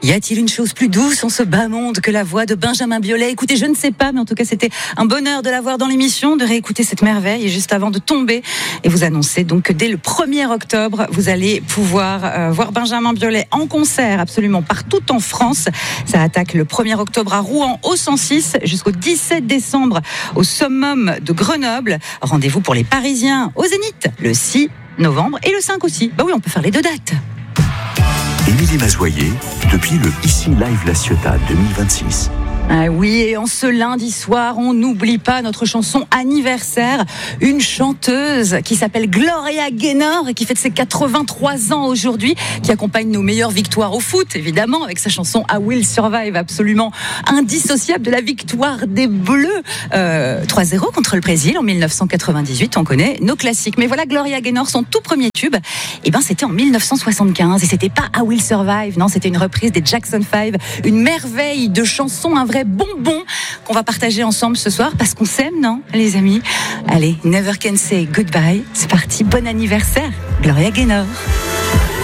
Y a-t-il une chose plus douce en ce bas monde que la voix de Benjamin Biolay? Écoutez, je ne sais pas, mais en tout cas, c'était un bonheur de l'avoir dans l'émission, de réécouter cette merveille. Et juste avant de tomber et vous annoncer donc que dès le 1er octobre, vous allez pouvoir voir Benjamin Biolay en concert absolument partout en France. Ça attaque le 1er octobre à Rouen au 106 jusqu'au 17 décembre au Summum de Grenoble. Rendez-vous pour les Parisiens au Zénith le 6 novembre et le 5 aussi. Bah oui, on peut faire les deux dates. Émilie Mazoyer, depuis le Ici Live La Ciotat 2026. Ah oui, et en ce lundi soir, on n'oublie pas notre chanson anniversaire. Une chanteuse qui s'appelle Gloria Gaynor et qui fête ses 83 ans aujourd'hui, qui accompagne nos meilleures victoires au foot, évidemment, avec sa chanson I Will Survive, absolument indissociable de la victoire des Bleus. 3-0 contre le Brésil en 1998, on connaît nos classiques. Mais voilà, Gloria Gaynor, son tout premier tube, c'était en 1975 et c'était pas I Will Survive, non, c'était une reprise des Jackson 5, une merveille de chanson, un vrai bonbon qu'on va partager ensemble ce soir parce qu'on s'aime, non, les amis? Allez, Never Can Say Goodbye, c'est parti, bon anniversaire, Gloria Gaynor.